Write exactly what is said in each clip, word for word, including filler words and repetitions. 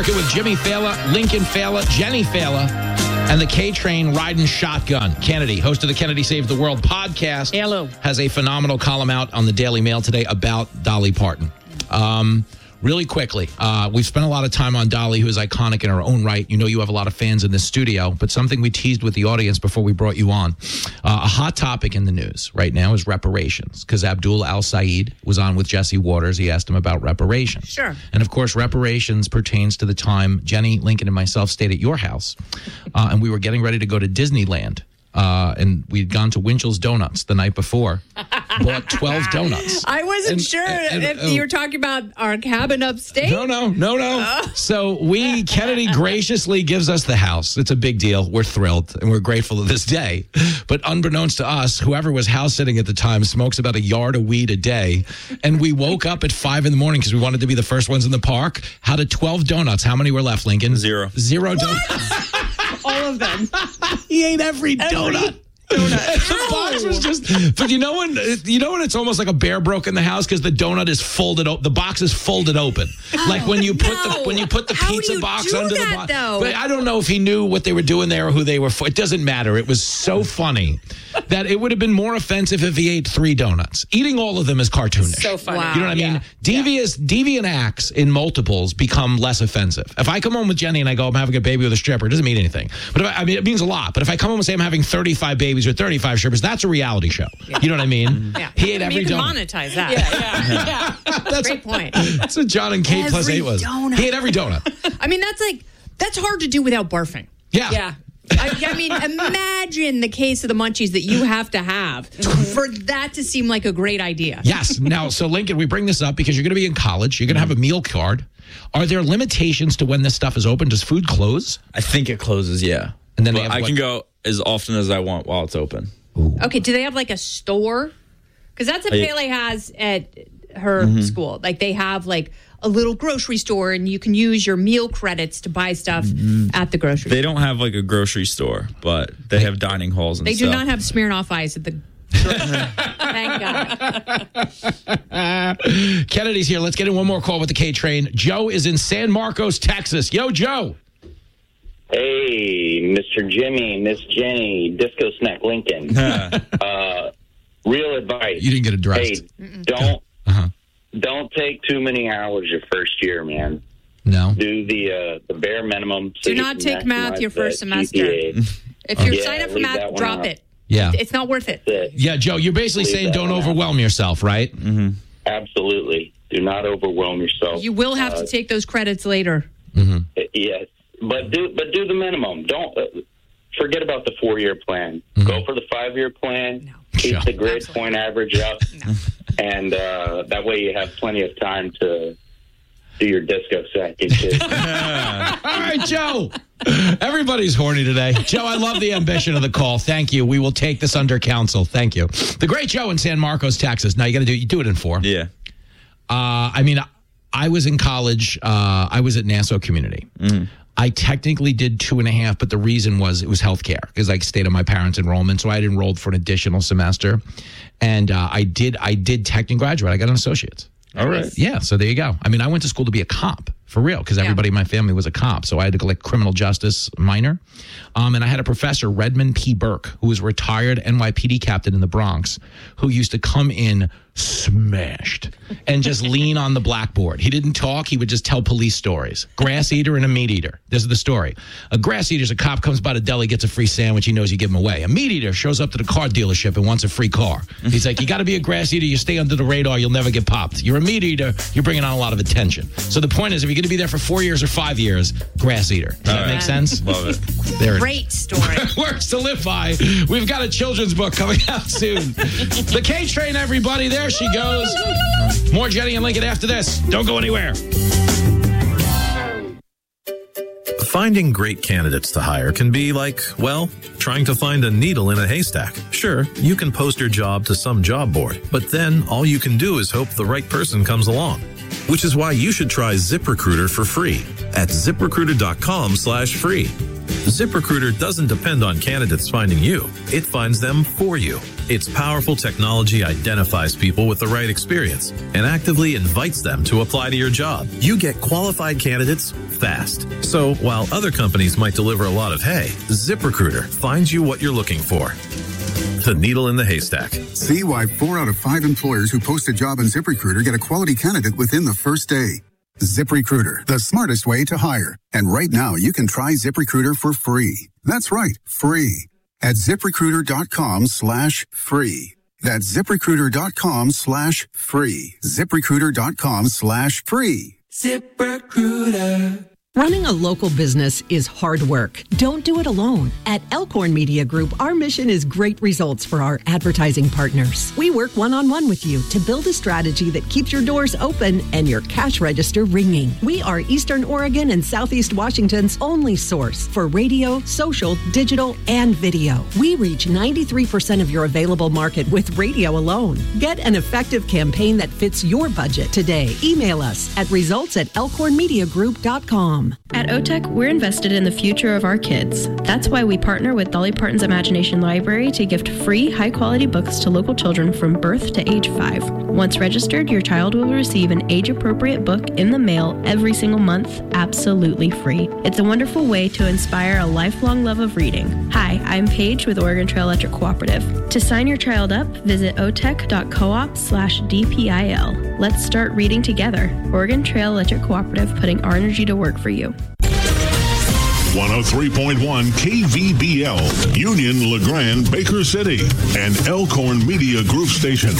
With Jimmy Fallon, Lincoln Fallon, Jenny Fallon, and the K-Train riding shotgun. Kennedy, host of the Kennedy Save the World podcast, Hello. has a phenomenal column out on the Daily Mail today about Dolly Parton. Um, really quickly, uh, we've spent a lot of time on Dolly, who is iconic in her own right. You know you have a lot of fans in this studio, but something we teased with the audience before we brought you on. Uh, a hot topic in the news right now is reparations, because Abdul Al-Sayed was on with Jesse Waters. He asked him about reparations. Sure. And, of course, reparations pertains to the time Jenny, Lincoln, and myself stayed at your house, uh, and we were getting ready to go to Disneyland. Uh, and we'd gone to Winchell's Donuts the night before, bought twelve donuts. I wasn't And- sure and- if and- you were talking about our cabin upstate. No, no, no, no. So we, Kennedy graciously gives us the house. It's a big deal. We're thrilled and we're grateful to this day. But unbeknownst to us, whoever was house sitting at the time smokes about a yard of weed a day. And we woke up at five in the morning because we wanted to be the first ones in the park. Had a twelve donuts. How many were left, Lincoln? Zero. Zero donuts. All of them. He ate every, every donut. donut. The box was just, but you know when you know when it's almost like a bear broke in the house because the donut is folded open. The box is folded open, oh, like when you put no. the when you put the How pizza do you box do under that, the box. though? But I don't know if he knew what they were doing there or who they were for. It doesn't matter. It was so funny that it would have been more offensive if he ate three donuts. Eating all of them is cartoonish. So funny. You know what I mean? Yeah. Devious, deviant acts in multiples become less offensive. If I come home with Jenny and I go, I'm having a baby with a stripper, it doesn't mean anything. But if I, I mean, it means a lot. But if I come home and say I'm having thirty-five babies or thirty-five strippers, that's a reality show. Yeah. You know what I mean? Yeah. He ate I mean, every you can donut. monetize that. Yeah, yeah, yeah. That's Great point. That's what John and Kate Every plus eight was. donut. He ate every donut. I mean, that's like, that's hard to do without barfing. Yeah. Yeah. I, I mean, imagine the case of the munchies that you have to have for that to seem like a great idea. Yes. Now, so Lincoln, we bring this up because you're going to be in college. You're going to have a meal card. Are there limitations to when this stuff is open? Does food close? I think it closes, yeah. And then they But have I what- can go as often as I want while it's open. Okay, do they have like a store? Because that's what I- Pele has at her Mm-hmm. school. Like they have like a little grocery store and you can use your meal credits to buy stuff at the grocery They store. don't have like a grocery store, but they have dining halls and They stuff. do not have Smirnoff Ice at the Thank God. Kennedy's here. Let's get in one more call with the K-Train. Joe is in San Marcos, Texas. Yo, Joe. Hey, Mister Jimmy, Miss Jenny, Disco Snack Lincoln. uh, real advice. You didn't get addressed. Hey, don't Uh-huh. don't take too many hours your first year, man. No. Do the uh, the bare minimum. So Do you not can take math maximize your first that semester. G P A. If you're Yeah, signed up for leave math, that one drop out. it. Yeah. It's not worth it. That's it. Yeah, Joe, you're basically Leave saying that don't one out. overwhelm yourself, right? Mm-hmm. Absolutely. Do not overwhelm yourself. You will have Uh, to take those credits later. Yes, but do but do the minimum. Don't uh, forget about the four year plan. Mm-hmm. Go for the five year plan. No. Keep Yeah. the grade Absolutely. point average up, and uh, that way you have plenty of time to do your disco set. and shit. All right, Joe. Everybody's horny today. Joe, I love the ambition of the call. Thank you. We will take this under counsel. Thank you. The great Joe in San Marcos, Texas. Now you got to do you do it in four. Yeah. Uh, I mean, I was in college. Uh, I was at Nassau Community. I technically did two and a half, but the reason was it was healthcare because I stayed on my parents' enrollment, so I had enrolled for an additional semester, and uh, I did. I did tech and graduate. I got an associate's. All right. Yeah, so there you go. I mean, I went to school to be a cop for real because everybody in my family was a cop, so I had to go like criminal justice minor. Um, and I had a professor, Redmond P. Burke, who was a retired N Y P D captain in the Bronx, who used to come in smashed and just lean on the blackboard. He didn't talk. He would just tell police stories. Grass eater and a meat eater. This is the story. A grass eater is a cop comes by the deli, gets a free sandwich. He knows you give him away. A meat eater shows up to the car dealership and wants a free car. He's like, you got to be a grass eater. You stay under the radar. You'll never get popped. You're a meat eater. You're bringing on a lot of attention. So the point is, if you're going to be there for four years or five years, grass eater. Does that All make right. sense? Love it. There it is. Great story. Works to live by. We've got a children's book coming out soon. The K-Train, everybody. There she goes. More Jenny and Lincoln after this. Don't go anywhere. Finding great candidates to hire can be like, well, trying to find a needle in a haystack. Sure, you can post your job to some job board, but then all you can do is hope the right person comes along. Which is why you should try ZipRecruiter for free at ZipRecruiter.com slash free. ZipRecruiter doesn't depend on candidates finding you. It finds them for you. Its powerful technology identifies people with the right experience and actively invites them to apply to your job. You get qualified candidates fast. So while other companies might deliver a lot of hay, ZipRecruiter finds you what you're looking for. The needle in the haystack. See why four out of five employers who post a job on ZipRecruiter get a quality candidate within the first day. ZipRecruiter, the smartest way to hire. And right now, you can try ZipRecruiter for free. That's right, free. At ZipRecruiter.com slash free. That's ZipRecruiter.com slash free. ZipRecruiter.com slash free. ZipRecruiter. Running a local business is hard work. Don't do it alone. At Elkhorn Media Group, our mission is great results for our advertising partners. We work one-on-one with you to build a strategy that keeps your doors open and your cash register ringing. We are Eastern Oregon and Southeast Washington's only source for radio, social, digital, and video. We reach ninety-three percent of your available market with radio alone. Get an effective campaign that fits your budget today. Email us at results at elkhorn media group dot com. At O T E C, we're invested in the future of our kids. That's why we partner with Dolly Parton's Imagination Library to gift free, high-quality books to local children from birth to age five. Once registered, your child will receive an age-appropriate book in the mail every single month, absolutely free. It's a wonderful way to inspire a lifelong love of reading. Hi, I'm Paige with Oregon Trail Electric Cooperative. To sign your child up, visit otech.coop slash DPIL. Let's start reading together. Oregon Trail Electric Cooperative, putting our energy to work for you. one oh three point one K V B L, Union, LeGrand, Baker City, and Elkhorn Media Group Station.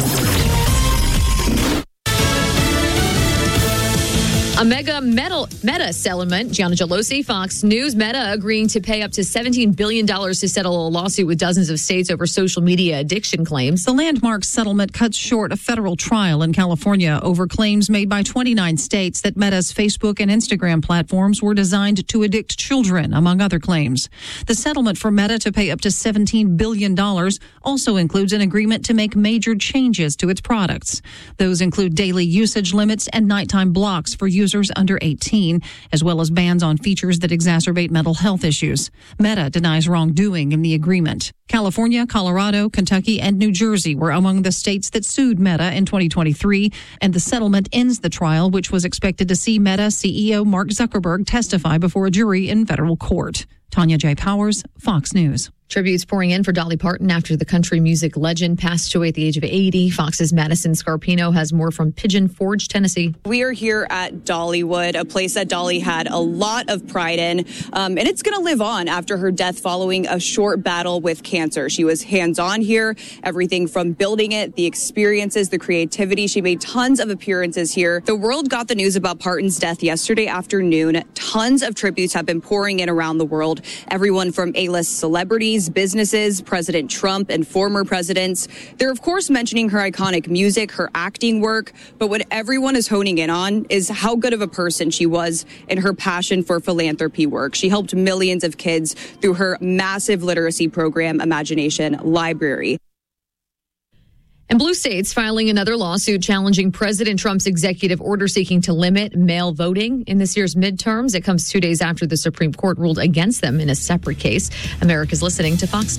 A mega meta, meta settlement. Gianna Gelosi, Fox News. Meta agreeing to pay up to seventeen billion dollars to settle a lawsuit with dozens of states over social media addiction claims. The landmark settlement cuts short a federal trial in California over claims made by twenty-nine states that Meta's Facebook and Instagram platforms were designed to addict children, among other claims. The settlement for Meta to pay up to seventeen billion dollars also includes an agreement to make major changes to its products. Those include daily usage limits and nighttime blocks for users under eighteen, as well as bans on features that exacerbate mental health issues. Meta denies wrongdoing in the agreement. California, Colorado, Kentucky, and New Jersey were among the states that sued Meta in twenty twenty-three, and the settlement ends the trial, which was expected to see Meta C E O Mark Zuckerberg testify before a jury in federal court. Tanya J. Powers, Fox News. Tributes pouring in for Dolly Parton after the country music legend passed away at the age of eighty. Fox's Madison Scarpino has more from Pigeon Forge, Tennessee. We are here at Dollywood, a place that Dolly had a lot of pride in, um, and it's going to live on after her death following a short battle with cancer. She was hands-on here, everything from building it, the experiences, the creativity. She made tons of appearances here. The world got the news about Parton's death yesterday afternoon. Tons of tributes have been pouring in around the world. Everyone from A-list celebrities, businesses, President Trump, and former presidents. They're, of course, mentioning her iconic music, her acting work, but what everyone is honing in on is how good of a person she was and her passion for philanthropy work. She helped millions of kids through her massive literacy program, Imagination Library. And blue states filing another lawsuit challenging President Trump's executive order seeking to limit mail voting in this year's midterms. It comes two days after the Supreme Court ruled against them in a separate case. America's listening to Fox.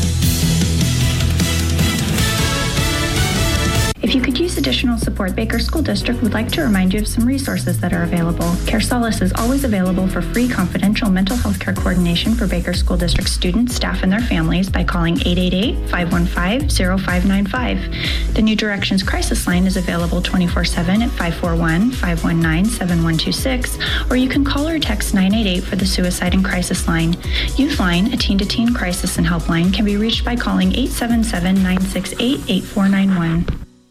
If you could use additional support, Baker School District would like to remind you of some resources that are available. Care Solace is always available for free confidential mental health care coordination for Baker School District students, staff, and their families by calling eight eight eight, five one five, zero five nine five. The New Directions Crisis Line is available twenty-four seven at five four one, five one nine, seven one two six, or you can call or text nine eight eight for the Suicide and Crisis Line. Youth Line, a teen-to-teen crisis and helpline, can be reached by calling eight seven seven, nine six eight, eight four nine one.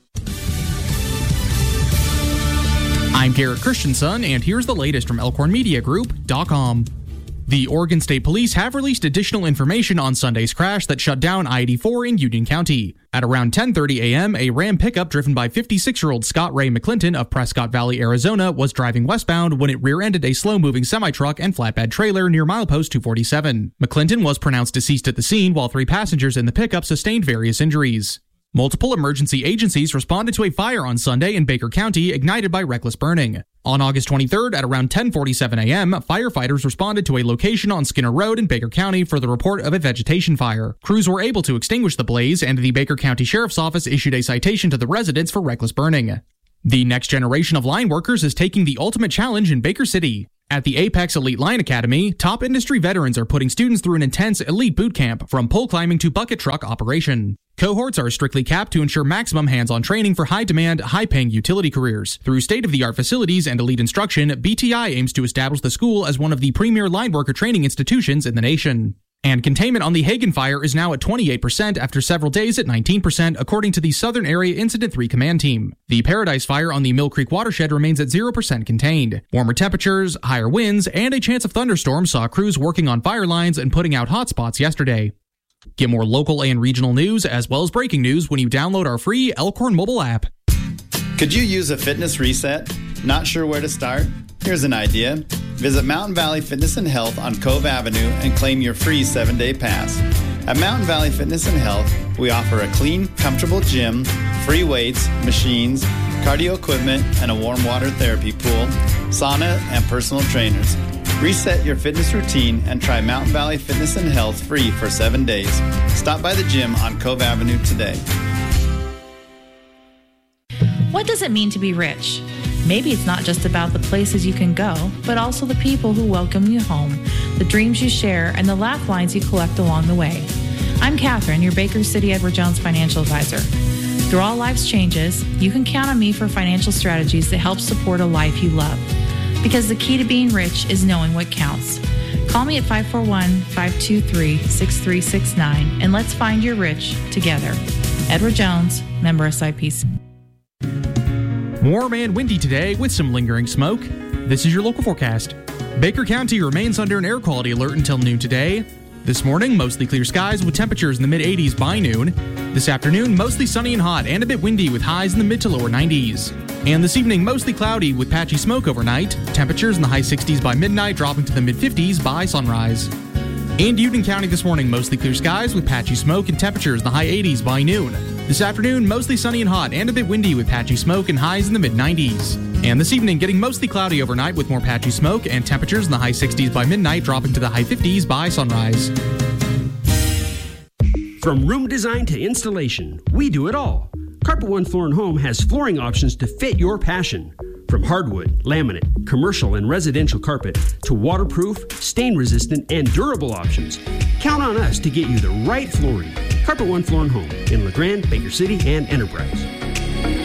I'm Garrett Christensen, and here's the latest from elkhorn media group dot com. The Oregon State Police have released additional information on Sunday's crash that shut down I eighty-four in Union County. At around ten thirty a.m., a Ram pickup driven by fifty-six-year-old Scott Ray McClinton of Prescott Valley, Arizona, was driving westbound when it rear-ended a slow-moving semi-truck and flatbed trailer near milepost two forty-seven. McClinton was pronounced deceased at the scene, while three passengers in the pickup sustained various injuries. Multiple emergency agencies responded to a fire on Sunday in Baker County ignited by reckless burning. On August twenty-third at around ten forty-seven a.m., firefighters responded to a location on Skinner Road in Baker County for the report of a vegetation fire. Crews were able to extinguish the blaze, and the Baker County Sheriff's Office issued a citation to the residents for reckless burning. The next generation of line workers is taking the ultimate challenge in Baker City. At the Apex Elite Line Academy, top industry veterans are putting students through an intense elite boot camp, from pole climbing to bucket truck operation. Cohorts are strictly capped to ensure maximum hands-on training for high-demand, high-paying utility careers. Through state-of-the-art facilities and elite instruction, B T I aims to establish the school as one of the premier line worker training institutions in the nation. And containment on the Hagen fire is now at twenty-eight percent after several days at nineteen percent, according to the Southern Area Incident three Command Team. The Paradise fire on the Mill Creek watershed remains at zero percent contained. Warmer temperatures, higher winds, and a chance of thunderstorms saw crews working on fire lines and putting out hotspots yesterday. Get more local and regional news as well as breaking news when you download our free Elkhorn mobile app. Could you use a fitness reset? Not sure where to start? Here's an idea. Visit Mountain Valley Fitness and Health on Cove Avenue and claim your free seven-day pass. At Mountain Valley Fitness and Health, we offer a clean, comfortable gym, free weights, machines, cardio equipment, and a warm water therapy pool, sauna, and personal trainers. Reset your fitness routine and try Mountain Valley Fitness and Health free for seven days. Stop by the gym on Cove Avenue today. What does it mean to be rich? Maybe it's not just about the places you can go, but also the people who welcome you home, the dreams you share, and the laugh lines you collect along the way. I'm Catherine, your Baker City Edward Jones financial advisor. Through all life's changes, you can count on me for financial strategies that help support a life you love. Because the key to being rich is knowing what counts. Call me at five four one, five two three, six three six nine and let's find your rich together. Edward Jones, member S I P C. Warm and windy today with some lingering smoke. This is your local forecast. Baker County remains under an air quality alert until noon today. This morning, mostly clear skies with temperatures in the mid eighties by noon. This afternoon, mostly sunny and hot and a bit windy with highs in the mid to lower nineties. And this evening, mostly cloudy with patchy smoke overnight. Temperatures in the high sixties by midnight, dropping to the mid fifties by sunrise. In Union County this morning, mostly clear skies with patchy smoke and temperatures in the high eighties by noon. This afternoon, mostly sunny and hot and a bit windy with patchy smoke and highs in the mid nineties. And this evening, getting mostly cloudy overnight with more patchy smoke and temperatures in the high sixties by midnight, dropping to the high fifties by sunrise. From room design to installation, we do it all. Carpet One Floor and Home has flooring options to fit your passion. From hardwood, laminate, commercial, and residential carpet to waterproof, stain-resistant, and durable options. Count on us to get you the right flooring. Carpet One Floor and Home in LeGrand, Baker City, and Enterprise.